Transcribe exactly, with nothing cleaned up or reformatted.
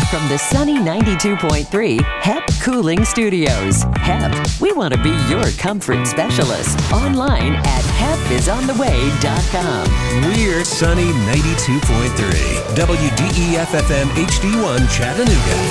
From the sunny ninety-two point three H E P Cooling Studios. H E P, we want to be your comfort specialist. Online at hep is on the way dot com. We're Sunny ninety-two point three. W D E F F M H D one Chattanooga.